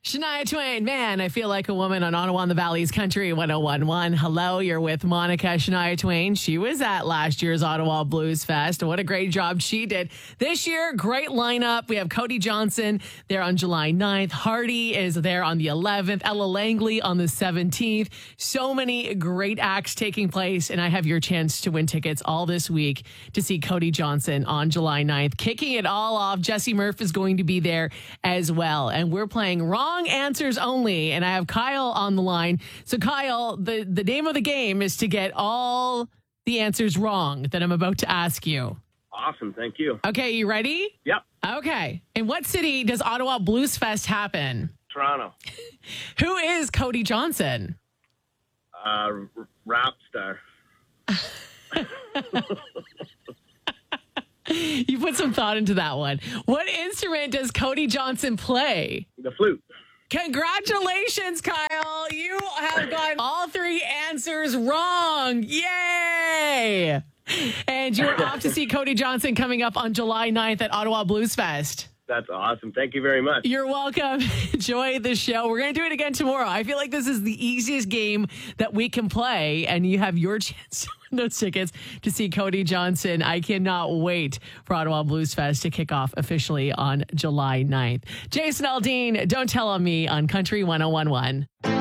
Shania Twain, man, I feel like a woman on Ottawa and the Valley's Country 1011. Hello, you're with Monica. Shania Twain. She was at last year's Ottawa Blues Fest. What a great job she did. This year, great lineup. We have Cody Johnson there on July 9th. Hardy is there on the 11th. Ella Langley on the 17th. So many great acts taking place, and I have your chance to win tickets all this week to see Cody Johnson on July 9th. Kicking it all off, Jesse Murph is going to be there as well, and we're playing Wrong Answers Only, and I have Kyle on the line. So Kyle, the name of the game is to get all the answers wrong that I'm about to ask you. Awesome, thank you. Okay, you ready? Yep. Okay. In what city does Ottawa Blues Fest happen? Toronto. Who is Cody Johnson? Rap star. You put some thought into that one. What instrument does Cody Johnson play? The flute. Congratulations, Kyle. You have gotten all three answers wrong. Yay! And you're off to see Cody Johnson coming up on July 9th at Ottawa Blues Fest. That's awesome. Thank you very much. You're welcome. Enjoy the show. We're going to do it again tomorrow. I feel like this is the easiest game that we can play, and you have your chance to win those tickets to see Cody Johnson. I cannot wait for Ottawa Blues Fest to kick off officially on July 9th. Jason Aldean, Don't Tell on Me on Country 1011.